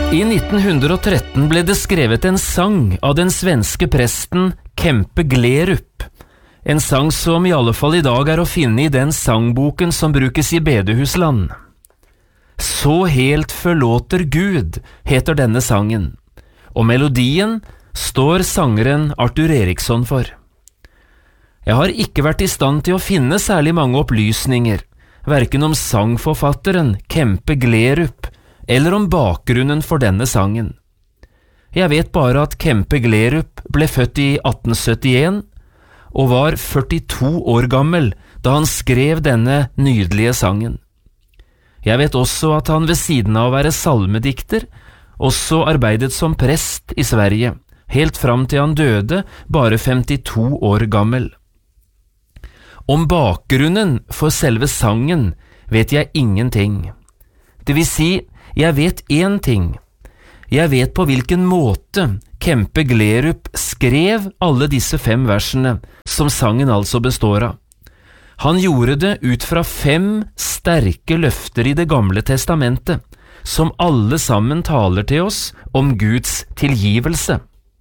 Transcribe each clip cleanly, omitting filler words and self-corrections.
I 1913 ble det skrevet en sang av den svenske presten Kempe Glerup. En sang som i alle fall i dag er å finne i den sangboken som brukes i bedehusland. Så helt forlåter Gud heter denne sangen, og melodien står sangeren Arthur Eriksson for. Jeg har ikke vært i stand til å finne særlig mange opplysninger, hverken om sangforfatteren Kempe Glerup eller om bakgrunnen for denne sangen. Jeg vet bare at Kempe Glerup ble født i 1871 og var 42 år gammel da han skrev denne nydelige sangen. Jeg vet også at han ved siden av å være salmedikter også arbeidet som prest i Sverige, helt fram til han døde, bare 52 år gammel. Om bakgrunnen for selve sangen vet jeg ingenting. Det vil si, jeg vet én ting. Jeg vet på hvilken måte Kempe Glerup skrev alle disse 5 versene, som sangen altså består av. Han gjorde det ut fra 5 sterke løfter i Det gamle testamentet, som alle sammen taler til oss om Guds tilgivelse.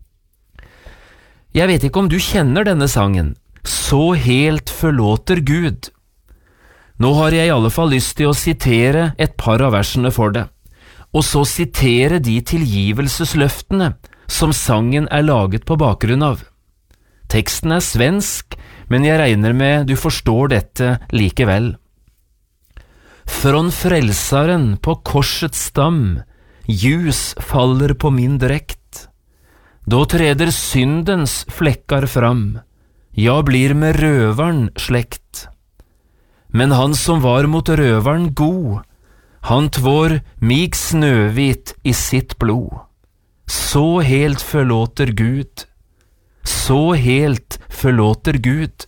Jeg vet ikke om du kjenner denne sangen, Så helt forlåter Gud. Nå har jeg i alle fall lyst til å sitere et par av versene for deg, og så sitere de tilgivelsesløftene som sangen er laget på bakgrunn av. Teksten er svensk, men jeg regner med du forstår dette likevel. Från frälsaren på korsets stam, ljus faller på min dräkt. Då träder syndens fläckar fram, jag blir med rövaren släkt. Men han som var mot rövaren god, han tvår mig snövit i sitt blod. Så helt förlåter Gud. Så helt förlåter Gud.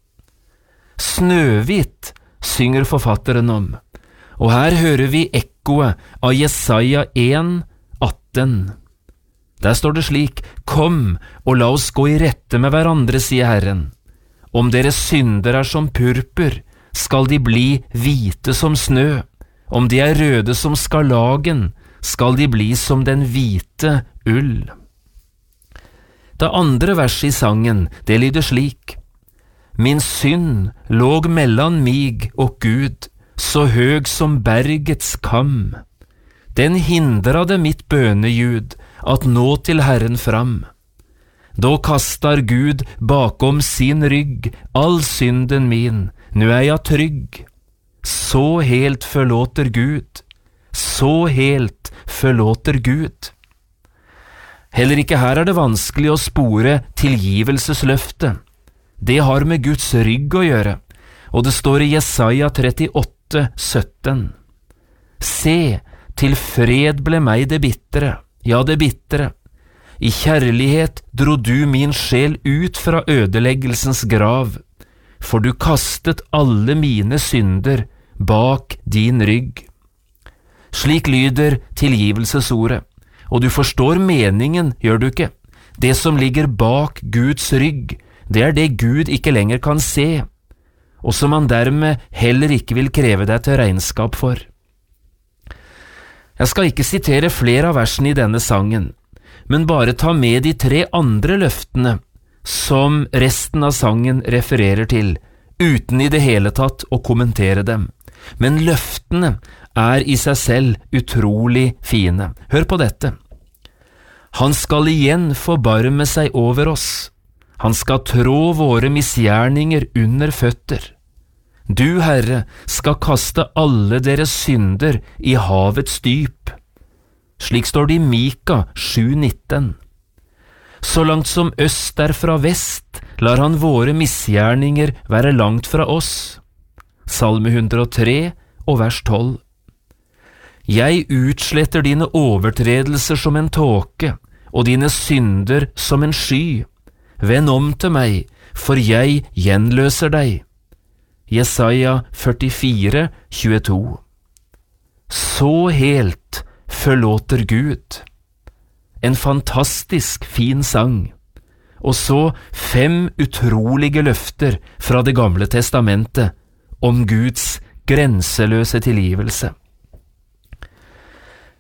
Snøhvit synger forfatteren om, og her hører vi ekkoet av Jesaja 1:18. Der står det slik: Kom og la oss gå i rette med hverandre, sier Herren. Om deres synder er som purpur, skal de bli hvite som snø. Om de er røde som skarlagen, skal de bli som den hvite ull. Det andre verset i sangen, det lyder slik: Min synd låg mellan mig och Gud, så hög som bergets kam. Den hindrade mitt böneljud att nå till Herren fram. Då kastar Gud bakom sin rygg all synden min, nu är jag trygg. Så helt förlåter Gud. Så helt förlåter Gud. Heller ikke her er det vanskelig å spore tilgivelsesløftet. Det har med Guds rygg å gjøre, og det står i Jesaja 38:17. Se, til fred ble meg det bittre, ja det bittre. I kjærlighet dro du min sjel ut fra ødeleggelsens grav, for du kastet alle mine synder bak din rygg. Slik lyder tilgivelsesordet, og du forstår meningen, gjør du ikke? Det som ligger bak Guds rygg, det er det Gud ikke lenger kan se, og som han dermed heller ikke vil kreve deg til regnskap for. Jeg skal ikke sitere flere av versene i denne sangen, men bare ta med de 3 andre løftene som resten av sangen refererer til, uten i det hele tatt å kommentere dem. Men løftene er i seg selv utrolig fine. Hør på dette. Han skal igjen forbarme seg over oss. Han skal trå våre misgjerninger under føtter. Du, Herre, skal kaste alle deres synder i havets dyp. Slik står det i Mika 7:19. Så langt som øst er fra vest, lar han våre misgjerninger være langt fra oss. Salme 103 og vers 12. Jeg utsletter dine overtredelser som en tåke, og dine synder som en sky. Vend om til meg, for jeg gjenløser deg. Jesaja 44:22. Så helt forlåter Gud. En fantastisk fin sang. Og så 5 utrolige løfter fra Det gamle testamentet om Guds grenseløse tilgivelse.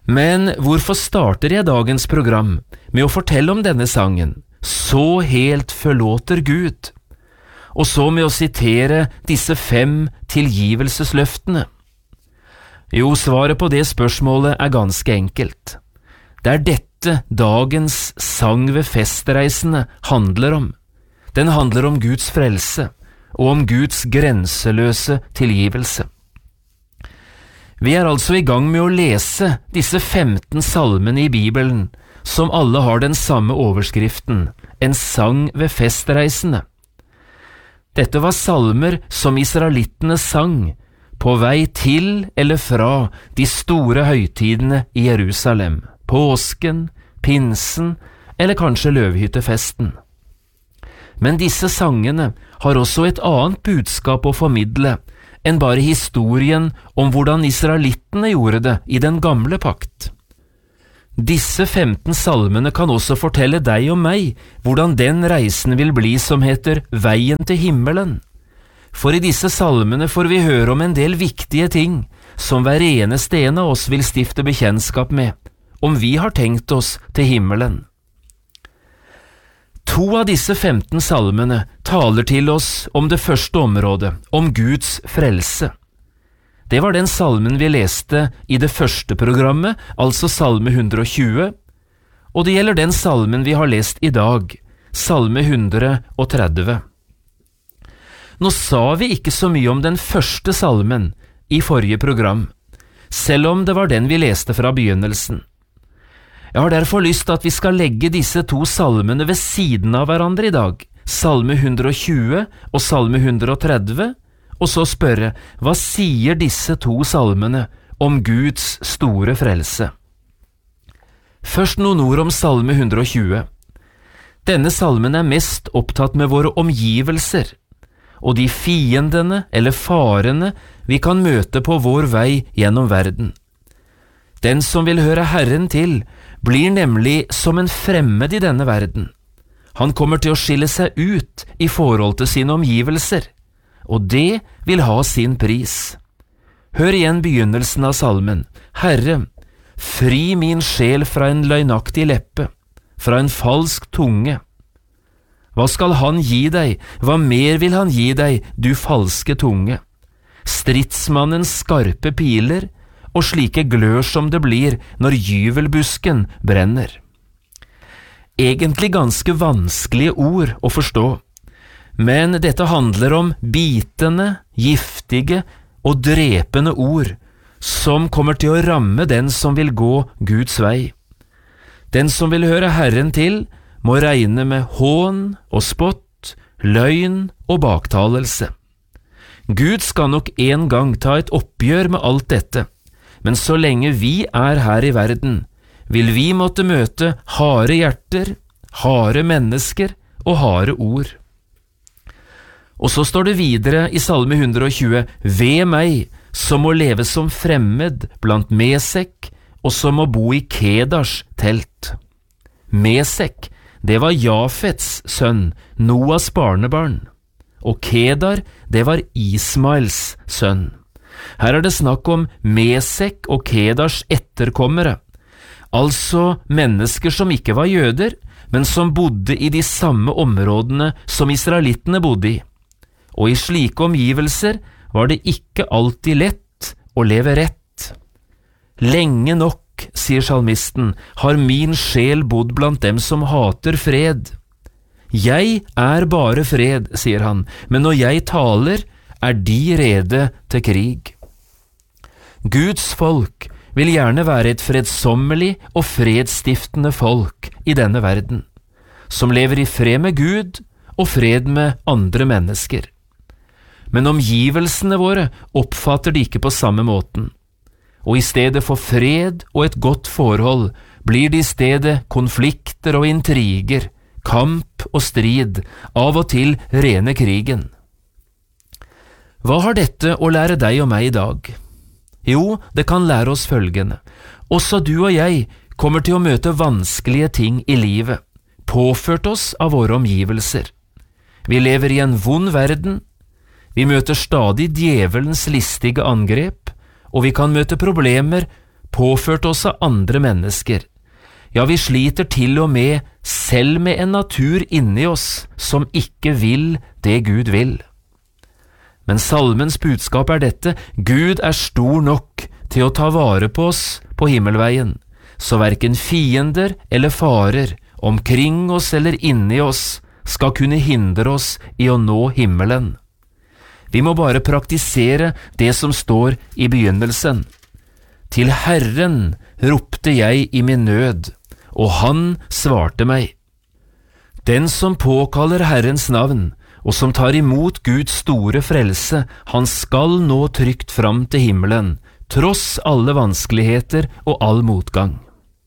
Men hvorfor starter jeg dagens program med å fortelle om denne sangen, Så helt forlåter Gud, og så med å sitere disse 5 tilgivelsesløftene? Jo, svaret på det spørsmålet er ganske enkelt. Det er dette dagens sang ved festreisene handler om. Den handler om Guds frelse og om Guds grenseløse tilgivelse. Vi er altså i gang med å lese disse 15 salmene i Bibelen, som alle har den samme overskriften, en sang ved festreisene. Dette var salmer som israelittene sang på vei til eller fra de store høytidene i Jerusalem, påsken, pinsen eller kanskje løvhyttefesten. Men disse sangene har også et annet budskap å formidle enn bare historien om hvordan israelittene gjorde det i den gamle pakt. Disse 15 salmene kan også fortelle deg og meg hvordan den reisen vil bli som heter Veien til himmelen. For i disse salmene får vi høre om en del viktige ting som hver eneste en av oss vil stifte bekjentskap med, om vi har tenkt oss til himmelen. 2 av disse 15 salmene taler til oss om det første området, om Guds frelse. Det var den salmen vi leste i det første programmet, altså salme 120, og det gjelder den salmen vi har lest i dag, salme 130. Nå sa vi ikke så mye om den første salmen i forrige program, selv om det var den vi leste fra begynnelsen. Jeg har derfor lyst til at vi skal legge disse 2 salmene ved siden av hverandre i dag, salme 120 og salme 130, og så spørre, hva sier disse 2 salmene om Guds store frelse? Først noen ord om salme 120. Denne salmen er mest opptatt med våre omgivelser, og de fiendene eller farene vi kan møte på vår vei gjennom verden. Den som vil høre Herren til, blir nemlig som en fremmed i denne verden. Han kommer til å skille seg ut i forhold til sine omgivelser, og det vil ha sin pris. Hør igjen begynnelsen av salmen. Herre, fri min sjel fra en løgnaktig leppe, fra en falsk tunge. Hva skal han gi deg? Hva mer vil han gi deg, du falske tunge? Stridsmannens skarpe piler, og slike glør som det blir når gyvelbusken brenner. Egentlig ganske vanskelige ord å forstå, men dette handler om bitende, giftige og drepende ord som kommer til å ramme den som vil gå Guds vei. Den som vil høre Herren til, må regne med hån og spott, løgn og baktalelse. Gud skal nok en gang ta et oppgjør med alt dette, men så lenge vi er her i verden, vil vi måtte møte harde hjerter, harde mennesker og harde ord. Og så står det videre i salme 120, ved meg som må leve som fremmed blant Mesek, og som må bo i Kedars telt. Mesek, det var Jafets sønn, Noas barnebarn, og Kedar, det var Ismaels sønn. Her er det snakk om Mesek og Kedars etterkommere, altså mennesker som ikke var jøder, men som bodde i de samme områdene som israelittene bodde i. Og i slike omgivelser var det ikke alltid lett å leve rett. Lenge nok, sier salmisten, har min sjel bodd blant dem som hater fred. Jeg er bare fred, sier han, men når jeg taler, er de rede til krig. Guds folk vil gjerne være et fredsommelig og fredsstiftende folk i denne verden, som lever i fred med Gud og fred med andre mennesker. Men omgivelsene våre oppfatter de ikke på samme måten, og i stedet for fred og et godt forhold blir det i stedet konflikter og intriger, kamp og strid, av og til rene krigen. Hva har dette å lære deg og meg i dag? Jo, det kan lære oss følgende. Også du og jeg kommer til å møte vanskelige ting i livet, påført oss av våre omgivelser. Vi lever i en vond verden, vi møter stadig djevelens listige angrep, og vi kan møte problemer påført oss av andre mennesker. Ja, vi sliter til og med selv med en natur inni oss som ikke vil det Gud vil. Men salmens budskap dette: Gud stor nok til å ta vare på oss på himmelveien, så hverken fiender eller farer, omkring oss eller inni oss, skal kunne hindre oss i å nå himmelen. Vi må bare praktisere det som står i begynnelsen. Til Herren ropte jeg i min nød, og han svarte meg. Den som påkaller Herrens navn, og som tar imot Guds store frelse, han skal nå trygt fram til himmelen, tross alle vanskeligheter og all motgang.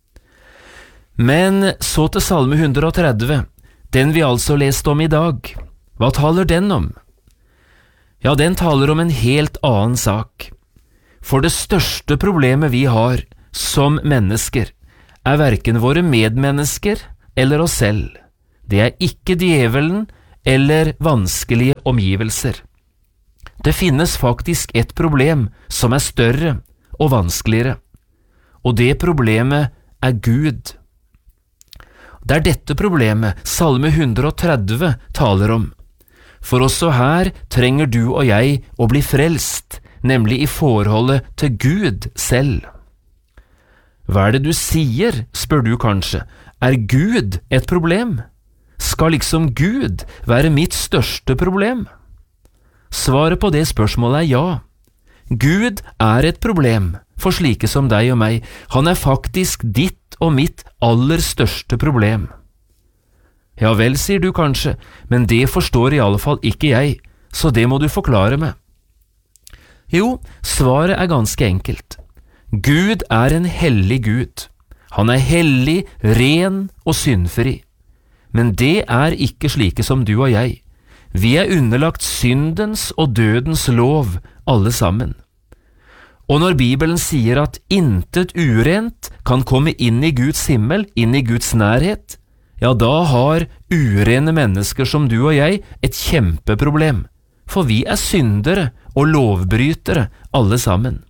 Men så til Salme 130, den vi altså leste om i dag. Hva taler den om? Ja, den taler om en helt annen sak. For det største problemet vi har som mennesker hverken våre medmennesker eller oss selv. Det ikke djevelen eller vanskelige omgivelser. Det finnes faktisk et problem som større og vanskeligere, og det problemet Gud. Det dette problemet Salme 130 taler om. For også her trenger du og jeg å bli frelst, nemlig i forholdet til Gud selv. Hva det du sier, spør du kanskje. Gud et problem? Skal liksom Gud være mitt største problem? Svaret på det spørsmålet ja. Gud et problem for slike som deg og meg. Han faktisk ditt og mitt aller største problem. Ja vel, sier du kanskje, men det forstår i alle fall ikke jeg, så det må du forklare meg. Jo, svaret ganske enkelt. Gud en hellig Gud. Han hellig, ren og syndfri. Men det ikke slike som du og jeg. Vi underlagt syndens og dødens lov, alle sammen. Og når Bibelen sier at intet urent kan komme inn i Guds himmel, inn i Guds nærhet, ja, da har urene mennesker som du og jeg et kjempeproblem, for vi syndere og lovbrytere, alle sammen.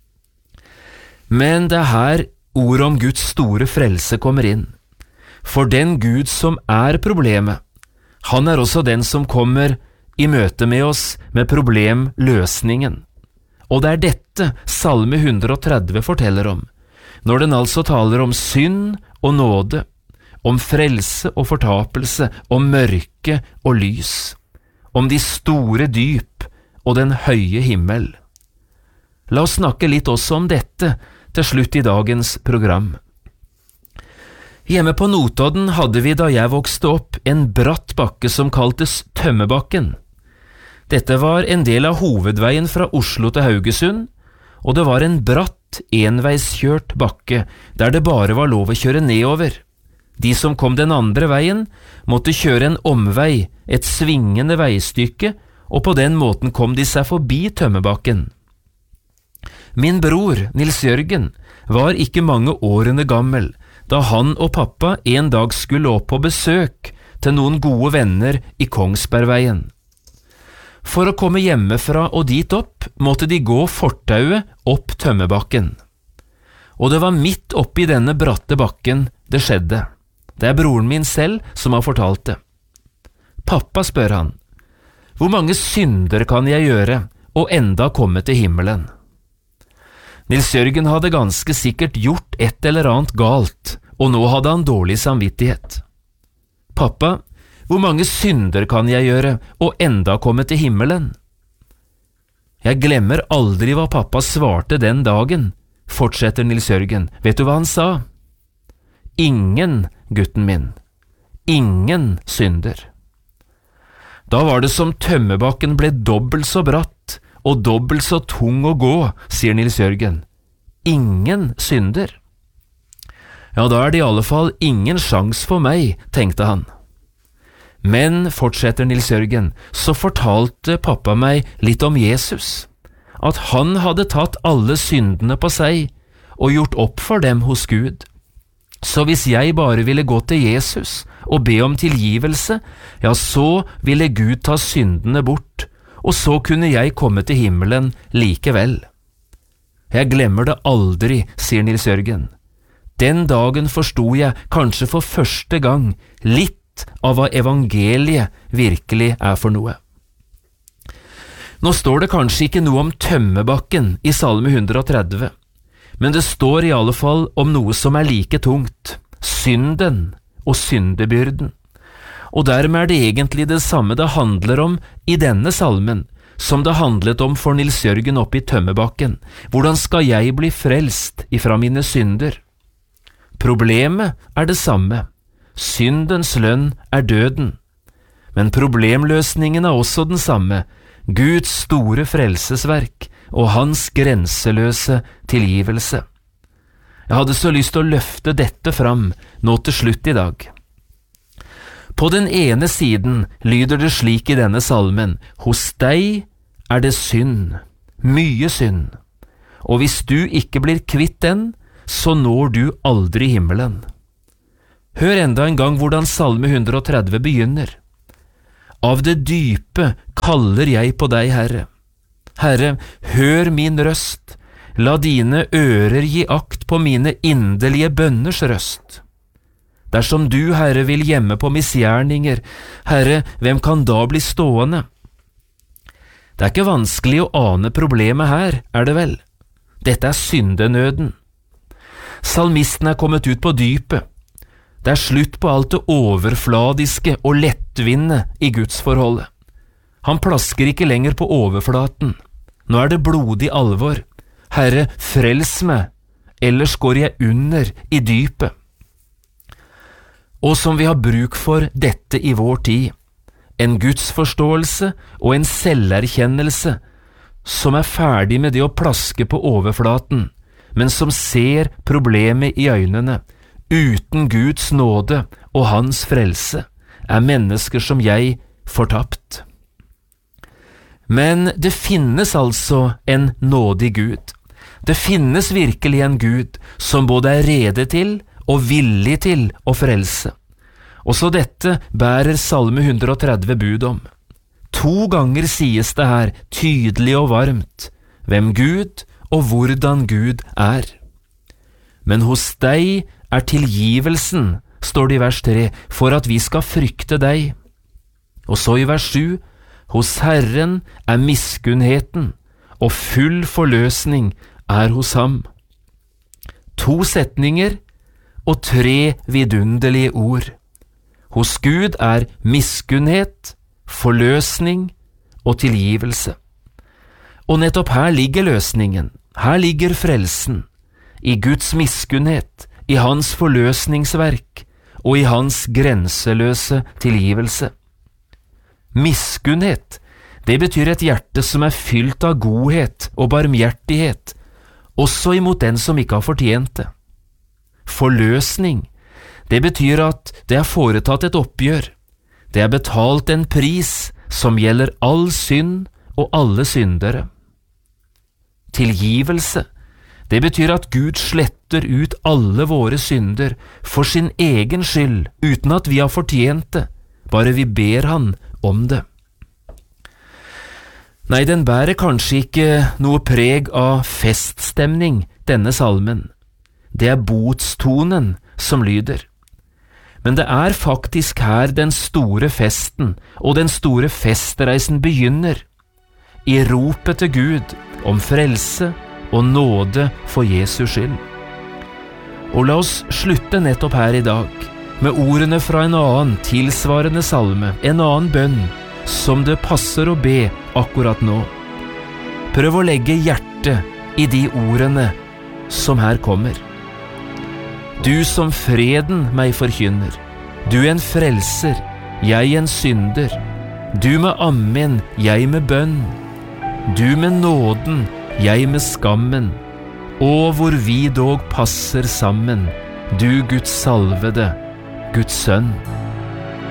Men det her ordet om Guds store frelse kommer inn. For den Gud som problemet, han også den som kommer i møte med oss med problemløsningen. Og det dette Salme 130 forteller om, når den altså taler om synd og nåde, om frelse og fortapelse, om mørke og lys, om de store dyp og den høye himmel. La oss snakke litt også om dette til slutt i dagens program. Hjemme på Notodden hadde vi da jeg vokste opp en bratt bakke som kaltes Tømmebakken. Dette var en del av hovedveien fra Oslo til Haugesund, og det var en bratt, enveiskjørt bakke der det bare var lov å kjøre nedover. De som kom den andre veien, måtte kjøre en omvei, et svingende veistykke, og på den måten kom de seg forbi Tømmebakken. Min bror, Nils Jørgen, var ikke mange årene gammel, da han og pappa en dag skulle opp på besøk til noen gode venner i Kongsbergveien. For å komme hjemmefra og dit opp, måtte de gå fortauet opp Tømmebakken. Og det var midt oppi denne bratte bakken det skjedde. Det broren min selv som har fortalt det. Pappa, spør han, hvor mange synder kan jeg gjøre og enda komme til himmelen? Nils Jørgen hadde ganske sikkert gjort et eller annet galt, og nå hadde han dårlig samvittighet. Pappa, hvor mange synder kan jeg gjøre og enda komme til himmelen? Jeg glemmer aldri hva pappa svarte den dagen, fortsetter Nils Jørgen. Vet du hva han sa? Ingen, gutten min. Ingen synder. Da var det som Tømmebakken ble dobbelt så bratt og dobbelt så tung å gå, sier Nils Jørgen. Ingen synder. Ja, da det i alle fall ingen sjans for meg, tenkte han. Men, fortsetter Nils Jørgen, så fortalte pappa meg litt om Jesus, at han hadde tatt alle syndene på seg og gjort opp for dem hos Gud. Så hvis jeg bare ville gå til Jesus og be om tilgivelse, ja, så ville Gud ta syndene bort, og så kunne jeg komme til himmelen likevel. Jeg glemmer det aldri, sier Nils Jørgen. Den dagen forstod jeg kanskje for første gang litt av hva evangeliet virkelig er for noe. Nå står det kanskje ikke noe om tømmerbakken i Salme 130, men det står i alle fall om noe som er like tungt, synden og syndebyrden. Og dermed er det egentlig det samme det handler om i denne salmen, som det handlet om for Nils Jørgen oppe i tømmerbakken. Hvordan skal jeg bli frelst ifra mine synder? Problemet er det samme. Syndens lønn er døden. Men problemløsningen er også den samme. Guds store frelsesverk og hans grenseløse tilgivelse. Jeg hadde så lyst til å løfte dette fram nå til slutt i dag. På den ene siden lyder det slik i denne salmen: hos deg er det synd, mye synd, og hvis du ikke blir kvitt den, så når du aldri himmelen. Hør enda en gang hvordan Salme 130 begynner. Av det dype kaller jeg på deg, Herre. Herre, hør min røst, la dine ører gi akt på mine inderlige bønners røst. Dersom du, Herre, vil gjemme på misgjerninger, Herre, hvem kan da bli stående? Det er ikke vanskelig å ane problemet her, er det vel? Dette er syndenøden. Salmisten er kommet ut på dypet. Det er slutt på alt det overfladiske og lettvinne i gudsforholdet. Han plasker ikke lenger på overflaten. Nå er det blodig alvor. Herre, frels meg, ellers går jeg under i dypet. Og som vi har bruk for dette i vår tid, en gudsforståelse og en selverkjennelse som er ferdig med det å plaske på overflaten, men som ser problemet i øynene. Uten Guds nåde og hans frelse er mennesker som jeg fortapt. Men det finnes altså en nådig Gud. Det finnes virkelig en Gud som både er rede til og villig til å frelse. Også dette bærer Salme 130 bud om. 2 ganger sies det her tydelig og varmt hvem Gud og hvordan Gud er. Men hos deg er tilgivelsen, står det i vers 3, for at vi skal frykte deg. Og så i vers 7, hos Herren er miskunnheten, og full forløsning er hos ham. 2 setninger og 3 vidunderlige ord. Hos Gud er miskunnhet, forløsning og tilgivelse. Og nettopp her ligger løsningen, her ligger frelsen, i Guds miskunnhet, i hans forløsningsverk og i hans grenseløse tilgivelse. Miskunnhet, det betyr et hjerte som er fylt av godhet og barmhjertighet, også imot den som ikke har fortjent det. Forløsning, det betyr at det er foretatt et oppgjør. Det er betalt en pris som gjelder all synd og alle syndere. Tilgivelse, det betyr at Gud sletter ut alle våre synder for sin egen skyld, uten at vi har fortjent det, bare vi ber han om det. Nei, den bærer kanskje ikke noe preg av feststemning, denne salmen. Det er botstonen som lyder. Men det er faktisk her den store festen og den store festreisen begynner, i ropet til Gud om frelse og nåde for Jesu skyld. Og la oss slutte nettopp her i dag med ordene fra en annen tilsvarende salme, en annen bønn som det passer å be akkurat nå. Prøv å legge hjertet i de ordene som her kommer. Du som freden meg forkynner, du en frelser, jeg en synder, du med amen, jeg med bønn, du med nåden, jeg med skammen, og hvor vi dog passer sammen, du Guds salvede, Guds sønn.